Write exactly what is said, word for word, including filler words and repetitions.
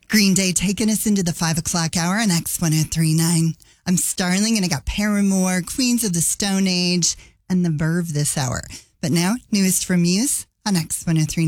Green Day taking us into the five o'clock hour on X one oh three point nine. I'm Starling, and I got Paramore, Queens of the Stone Age, and The Verve this hour. But now, newest from Muse on X one oh three point nine.